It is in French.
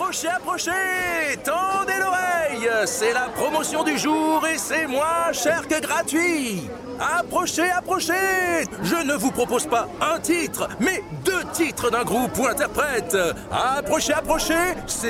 Approchez, approchez! Tendez l'oreille! C'est la promotion du jour et c'est moins cher que gratuit! Approchez, approchez! Je ne vous propose pas un titre, mais 2 titres d'un groupe ou interprète! Approchez, approchez! C'est